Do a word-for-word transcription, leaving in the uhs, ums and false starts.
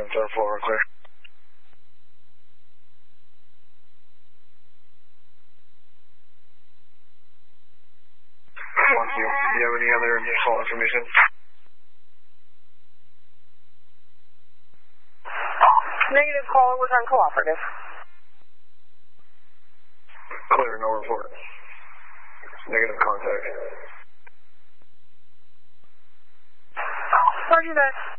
second, third floor, clear. one Q. Do you have any other additional information? Negative, caller was uncooperative. Clear, no report. Negative contact. Roger that.